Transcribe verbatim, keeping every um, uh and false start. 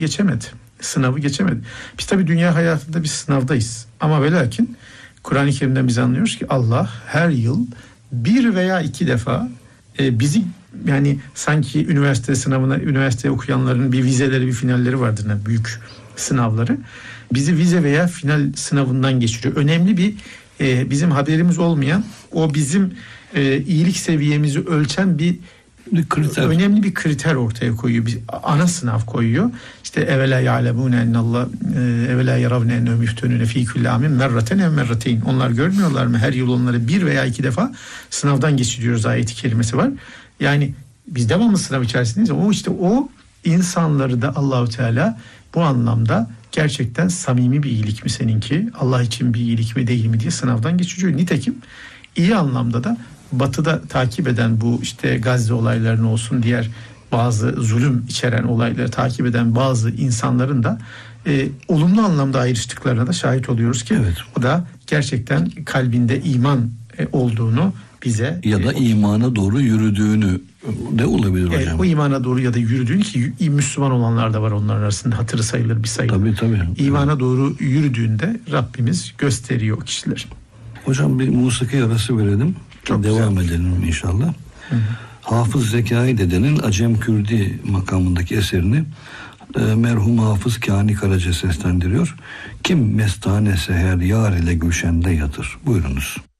geçemedi. Sınavı geçemedi. Biz tabii dünya hayatında bir sınavdayız. Ama ve lakin Kur'an-ı Kerim'den biz anlıyoruz ki Allah her yıl bir veya iki defa e, bizi, yani sanki üniversite sınavına, üniversite okuyanların bir vizeleri, bir finalleri vardır, ne büyük sınavları. Bizi vize veya final sınavından geçiriyor. Önemli bir e, bizim haberimiz olmayan, o bizim e, iyilik seviyemizi ölçen bir Bir kriter. Önemli bir kriter ortaya koyuyor. Bir ana sınav koyuyor. İşte evela ya'lemune ennallah evela yaravne ennehum yuftunune fi kulli amin merraten ev merrateyn. Onlar görmüyorlar mı? Her yıl onları bir veya iki defa sınavdan geçiriyoruz ayeti kerimesi var. Yani biz devamlı sınav içerisindeyiz. O işte o insanları da Allahu Teala bu anlamda gerçekten samimi bir iyilik mi seninki? Allah için bir iyilik mi değil mi diye sınavdan geçiriyor. Nitekim iyi anlamda da Batı'da takip eden bu işte Gazze olaylarını olsun, diğer bazı zulüm içeren olayları takip eden bazı insanların da e, olumlu anlamda ayrıştıklarına da şahit oluyoruz ki evet. O da gerçekten kalbinde iman e, olduğunu bize ya da e, imana doğru yürüdüğünü de olabilir hocam. E, o imana doğru ya da yürüdüğünü, ki Müslüman olanlar da var onların arasında, hatırı sayılır bir sayı. Tabii tabii. İmana doğru yürüdüğünde Rabbimiz gösteriyor o kişiler. Hocam bir musiki arası verelim. Çok devam güzel. Edelim inşallah. Hı hı. Hafız Zekai Dede'nin Acem Kürdi makamındaki eserini e, merhum Hafız Kani Karaca seslendiriyor. Kim mestane seher yar ile gülşende yatır. Buyurunuz.